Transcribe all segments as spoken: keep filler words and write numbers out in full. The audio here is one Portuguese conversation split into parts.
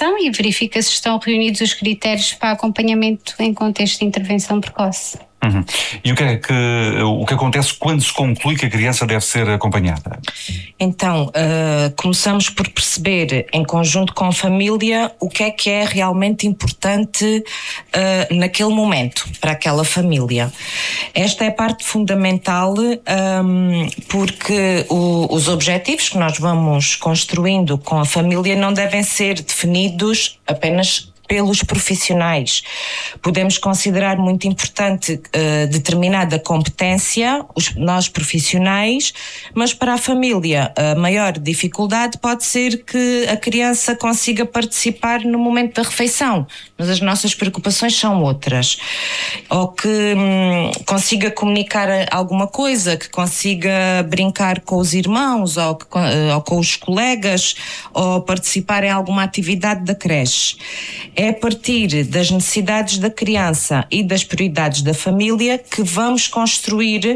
intervenção e verifica se estão reunidos os critérios para acompanhamento em contexto de intervenção precoce. Uhum. E o que é que, o que acontece quando se conclui que a criança deve ser acompanhada? Então, uh, começamos por perceber, em conjunto com a família, o que é que é realmente importante uh, naquele momento, para aquela família. Esta é a parte fundamental, um, porque o, os objetivos que nós vamos construindo com a família não devem ser definidos apenas pelos profissionais. Podemos considerar muito importante uh, determinada competência, os, nós profissionais, mas para a família a maior dificuldade pode ser que a criança consiga participar no momento da refeição, mas as nossas preocupações são outras. Ou que hum, consiga comunicar alguma coisa, que consiga brincar com os irmãos ou, que, uh, ou com os colegas, ou participar em alguma atividade da creche. É a partir das necessidades da criança e das prioridades da família que vamos construir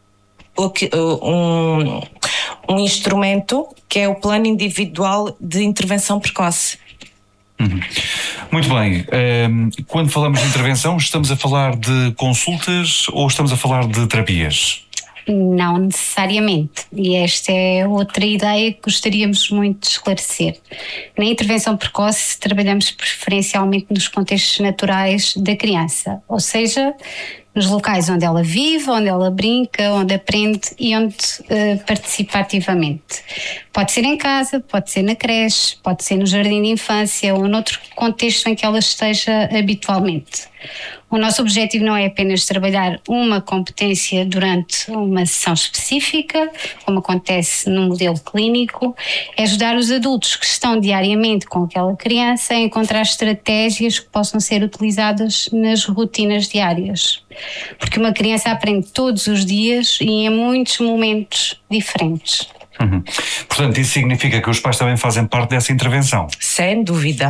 um, um instrumento que é o Plano Individual de Intervenção Precoce. Uhum. Muito bem. Um, quando falamos de intervenção, estamos a falar de consultas ou estamos a falar de terapias? Não necessariamente, e esta é outra ideia que gostaríamos muito de esclarecer. Na intervenção precoce trabalhamos preferencialmente nos contextos naturais da criança, ou seja, nos locais onde ela vive, onde ela brinca, onde aprende e onde uh, participa ativamente. Pode ser em casa, pode ser na creche, pode ser no jardim de infância ou noutro contexto em que ela esteja habitualmente. O nosso objetivo não é apenas trabalhar uma competência durante uma sessão específica, como acontece no modelo clínico, é ajudar os adultos que estão diariamente com aquela criança a encontrar estratégias que possam ser utilizadas nas rotinas diárias. Porque uma criança aprende todos os dias e em muitos momentos diferentes. Uhum. Portanto, isso significa que os pais também fazem parte dessa intervenção? Sem dúvida.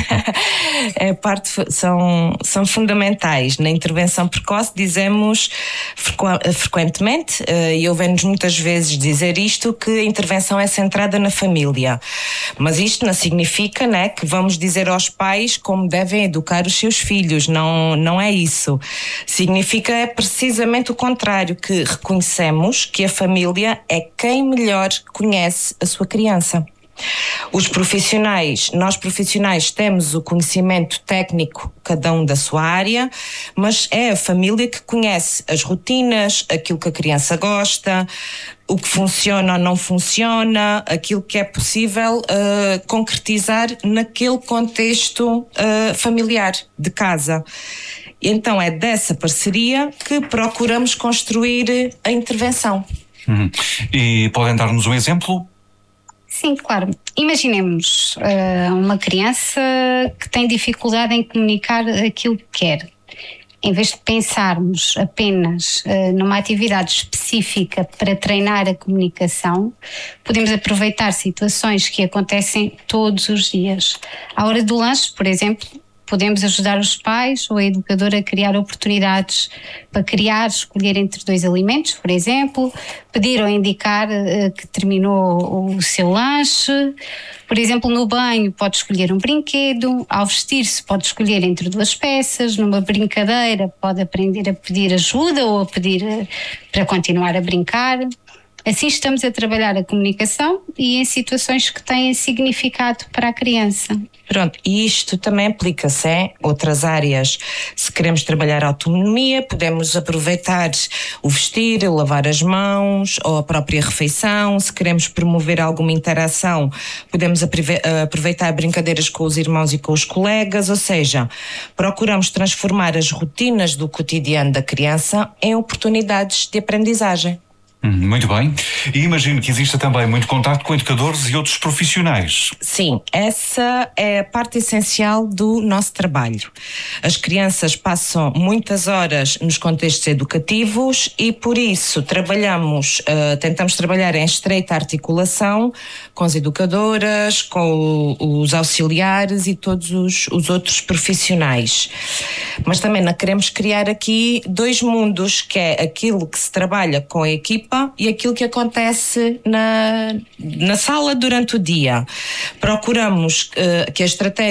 É parte, são, são fundamentais. Na intervenção precoce dizemos frequ, frequentemente, e ouvem-nos muitas vezes dizer isto, que a intervenção é centrada na família. Mas isto não significa, né, que vamos dizer aos pais como devem educar os seus filhos. Não, não é isso. Significa é precisamente o contrário, que reconhecemos que a família é quem melhor conhece a sua criança. Os profissionais, nós profissionais temos o conhecimento técnico, cada um da sua área, mas é a família que conhece as rotinas, aquilo que a criança gosta, o que funciona ou não funciona, aquilo que é possível uh, concretizar naquele contexto uh, familiar de casa. Então é dessa parceria que procuramos construir a intervenção. Uhum. E podem dar-nos um exemplo? Sim, claro. Imaginemos uh, uma criança que tem dificuldade em comunicar aquilo que quer. Em vez de pensarmos apenas uh, numa atividade específica para treinar a comunicação, podemos aproveitar situações que acontecem todos os dias. À hora do lanche, por exemplo, podemos ajudar os pais ou a educadora a criar oportunidades para criar, escolher entre dois alimentos, por exemplo, pedir ou indicar uh, que terminou o seu lanche. Por exemplo, no banho pode escolher um brinquedo, ao vestir-se pode escolher entre duas peças, numa brincadeira pode aprender a pedir ajuda ou a pedir uh, para continuar a brincar. Assim estamos a trabalhar a comunicação e em situações que têm significado para a criança. Pronto, e isto também aplica-se a outras áreas. Se queremos trabalhar a autonomia, podemos aproveitar o vestir, o lavar as mãos ou a própria refeição. Se queremos promover alguma interação, podemos aproveitar brincadeiras com os irmãos e com os colegas, ou seja, procuramos transformar as rotinas do cotidiano da criança em oportunidades de aprendizagem. Muito bem. E imagino que exista também muito contacto com educadores e outros profissionais. Sim, essa é a parte essencial do nosso trabalho. As crianças passam muitas horas nos contextos educativos e por isso trabalhamos, uh, tentamos trabalhar em estreita articulação com as educadoras, com o, os auxiliares e todos os, os outros profissionais. Mas também não queremos criar aqui dois mundos, que é aquilo que se trabalha com a equipa e aquilo que acontece na, na sala durante o dia. Procuramos uh, que a estratégia